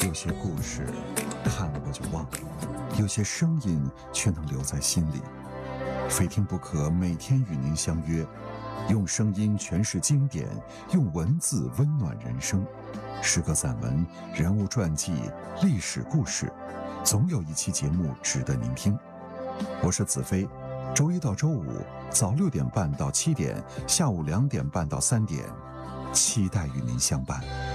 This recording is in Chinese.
有些故事看了我就忘了，有些声音却能留在心里。非听不可，每天与您相约，用声音诠释经典，用文字温暖人生。诗歌散文、人物传记、历史故事，总有一期节目值得您听。我是子飞，周一到周五早6点半到7点，下午2点半到3点，期待与您相伴。